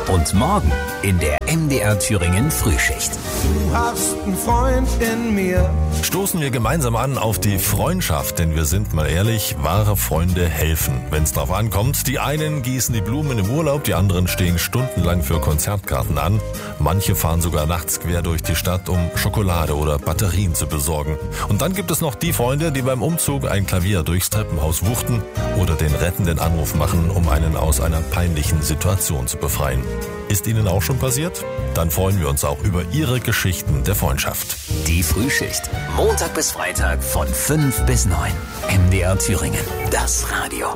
Und morgen in der MDR Thüringen Frühschicht. Du hast einen Freund in mir. Stoßen wir gemeinsam an auf die Freundschaft, denn wir sind mal ehrlich, wahre Freunde helfen, wenn es drauf ankommt. Die einen gießen die Blumen im Urlaub, die anderen stehen stundenlang für Konzertkarten an. Manche fahren sogar nachts quer durch die Stadt, um Schokolade oder Batterien zu besorgen. Und dann gibt es noch die Freunde, die beim Umzug ein Klavier durchs Treppenhaus wuchten oder den rettenden Anruf machen, um einen aus einer peinlichen Situation zu befreien. Ist Ihnen auch schon passiert? Dann freuen wir uns auch über Ihre Geschichten der Freundschaft. Die Frühschicht. Montag bis Freitag von 5 bis 9. MDR Thüringen. Das Radio.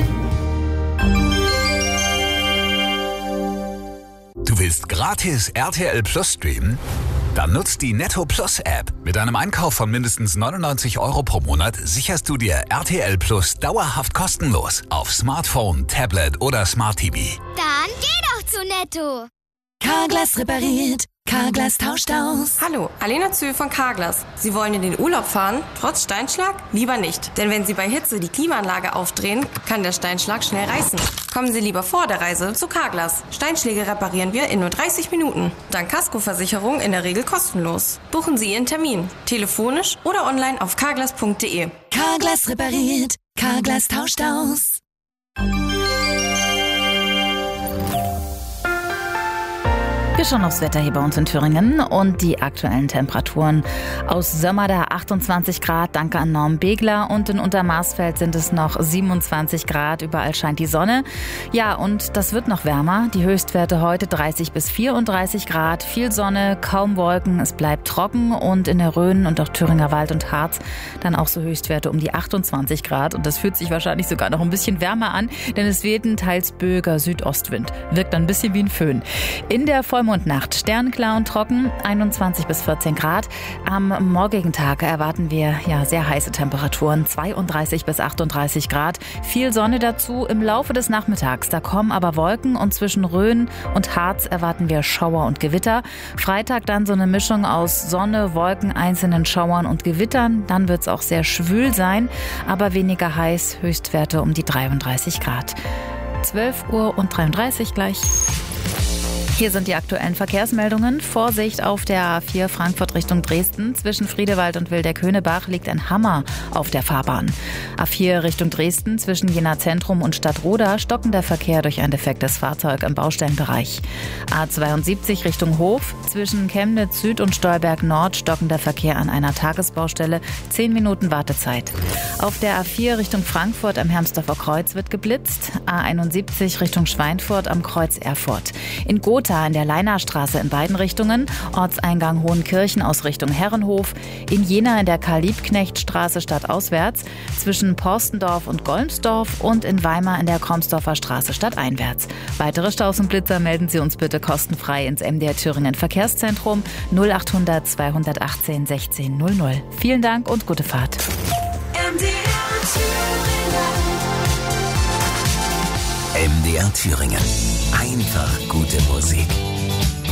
Du willst gratis RTL Plus streamen? Dann nutzt die Netto Plus App. Mit einem Einkauf von mindestens 99 € pro Monat sicherst du dir RTL Plus dauerhaft kostenlos auf Smartphone, Tablet oder Smart TV. Dann geh doch zu Netto. Carglass repariert, Carglass tauscht aus. Hallo, Alena Zühl von Carglass. Sie wollen in den Urlaub fahren, trotz Steinschlag? Lieber nicht. Denn wenn Sie bei Hitze die Klimaanlage aufdrehen, kann der Steinschlag schnell reißen. Kommen Sie lieber vor der Reise zu Carglass. Steinschläge reparieren wir in nur 30 Minuten. Dank Kaskoversicherung in der Regel kostenlos. Buchen Sie Ihren Termin. Telefonisch oder online auf carglass.de. Carglass repariert, Carglass tauscht aus. Wir schauen aufs Wetter hier bei uns in Thüringen und die aktuellen Temperaturen. Aus Sömmerda 28 Grad, danke an Norm Begler, und in Untermarsfeld sind es noch 27 Grad, überall scheint die Sonne. Ja, und das wird noch wärmer, die Höchstwerte heute 30 bis 34 Grad, viel Sonne, kaum Wolken, es bleibt trocken und in der Rhön und auch Thüringer Wald und Harz dann auch so Höchstwerte um die 28 Grad und das fühlt sich wahrscheinlich sogar noch ein bisschen wärmer an, denn es weht ein teils böiger Südostwind, wirkt dann ein bisschen wie ein Föhn. In der Vollmondnacht sternklar und trocken, 21 bis 14 Grad. Am morgigen Tag erwarten wir sehr heiße Temperaturen, 32 bis 38 Grad. Viel Sonne dazu im Laufe des Nachmittags. Da kommen aber Wolken und zwischen Rhön und Harz erwarten wir Schauer und Gewitter. Freitag dann so eine Mischung aus Sonne, Wolken, einzelnen Schauern und Gewittern. Dann wird es auch sehr schwül sein, aber weniger heiß. Höchstwerte um die 33 Grad. 12:33 Uhr gleich. Hier sind die aktuellen Verkehrsmeldungen. Vorsicht auf der A4 Frankfurt Richtung Dresden. Zwischen Friedewald und Wildeck-Höhnebach liegt ein Hammer auf der Fahrbahn. A4 Richtung Dresden zwischen Jena Zentrum und Stadtroda stockender Verkehr durch ein defektes Fahrzeug im Baustellenbereich. A72 Richtung Hof zwischen Chemnitz Süd und Stolberg Nord stockender Verkehr an einer Tagesbaustelle. 10 Minuten Wartezeit. Auf der A4 Richtung Frankfurt am Hermsdorfer Kreuz wird geblitzt. A71 Richtung Schweinfurt am Kreuz Erfurt. In Gotha in der Leinarstraße in beiden Richtungen, Ortseingang Hohenkirchen aus Richtung Herrenhof, in Jena in der Karl-Liebknecht-Straße stadtauswärts, zwischen Porstendorf und Golmsdorf und in Weimar in der Kromsdorfer Straße stadteinwärts. Weitere Staus und Blitzer melden Sie uns bitte kostenfrei ins MDR Thüringen Verkehrszentrum 0800 218 16 00. Vielen Dank und gute Fahrt. MDR Thüringen. Einfach gute Musik.